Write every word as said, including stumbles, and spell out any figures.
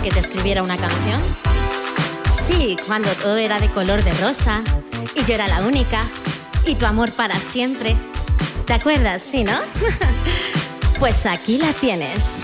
que te escribiera una canción? Sí, cuando todo era de color de rosa y yo era la única y tu amor para siempre. ¿Te acuerdas? Sí, ¿no? Pues aquí la tienes.